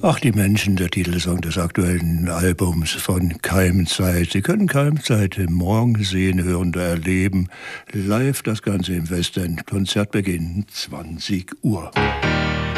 Ach, die Menschen, der Titelsong des aktuellen Albums von Keimzeit. Sie können Keimzeit morgen sehen, hören oder erleben. Live das Ganze im Westend. Konzertbeginn 20 Uhr.